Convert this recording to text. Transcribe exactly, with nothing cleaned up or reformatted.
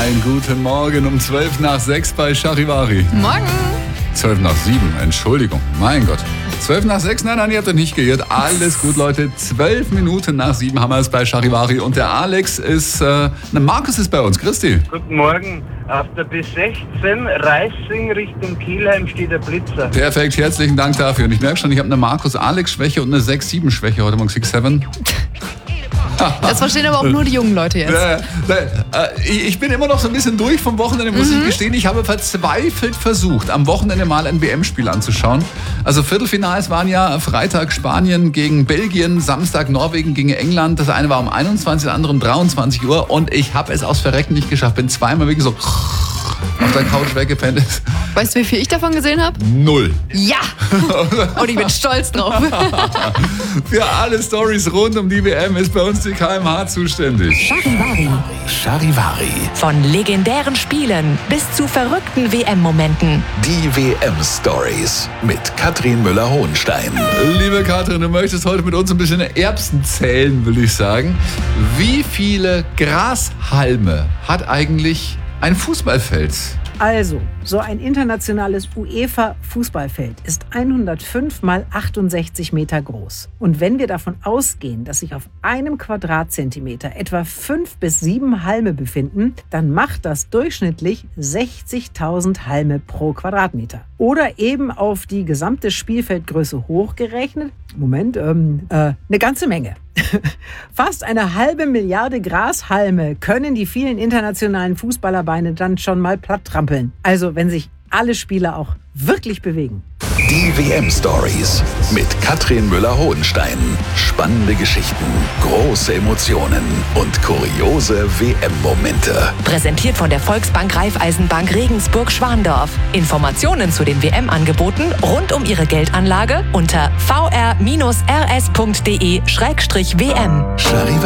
Einen guten Morgen um zwölf nach sechs bei Charivari. Morgen. zwölf nach sieben, Entschuldigung, mein Gott. zwölf nach sechs, nein, nein, ihr habt euch nicht geirrt. Alles gut, Leute. zwölf Minuten nach sieben haben wir es bei Charivari. Und der Alex ist, äh, ne, Markus ist bei uns. Christi. Guten Morgen. Auf der B sechzehn Reissing Richtung Kielheim steht der Blitzer. Perfekt, herzlichen Dank dafür. Und ich merke schon, ich habe eine Markus-Alex-Schwäche und eine sechs sieben Schwäche heute Morgen. sechs sieben. Das verstehen aber auch nur die jungen Leute jetzt. Äh, äh, ich bin immer noch so ein bisschen durch vom Wochenende, muss mhm. ich gestehen. Ich habe verzweifelt versucht, am Wochenende mal ein W M-Spiel anzuschauen. Also Viertelfinals waren ja Freitag Spanien gegen Belgien, Samstag Norwegen gegen England. Das eine war um einundzwanzig, das andere um dreiundzwanzig Uhr. Und ich habe es aus Verrecken nicht geschafft. Bin zweimal wegen so auf der Couch weggepennt. Weißt du, wie viel ich davon gesehen habe? Null. Ja! Und ich bin stolz drauf. Für alle Storys rund um die W M ist bei uns die K M H zuständig. Charivari. Charivari. Von legendären Spielen bis zu verrückten W M-Momenten. Die W M-Stories mit Katrin Müller-Hohenstein. Liebe Katrin, du möchtest heute mit uns ein bisschen Erbsen zählen, will ich sagen. Wie viele Grashalme hat eigentlich ein Fußballfeld? Also, so ein internationales UEFA-Fußballfeld ist hundertfünf mal achtundsechzig Meter groß. Und wenn wir davon ausgehen, dass sich auf einem Quadratzentimeter etwa fünf bis sieben Halme befinden, dann macht das durchschnittlich sechzigtausend Halme pro Quadratmeter. Oder eben auf die gesamte Spielfeldgröße hochgerechnet, Moment, ähm, äh, eine ganze Menge. Fast eine halbe Milliarde Grashalme können die vielen internationalen Fußballerbeine dann schon mal platt trampeln. Also wenn sich alle Spieler auch wirklich bewegen. Die W M-Stories mit Katrin Müller-Hohenstein. Spannende Geschichten, große Emotionen und kuriose W M-Momente. Präsentiert von der Volksbank Raiffeisenbank Regensburg-Schwandorf. Informationen zu den W M-Angeboten rund um Ihre Geldanlage unter v r bindestrich r s punkt d e schrägstrich w m. Charivari.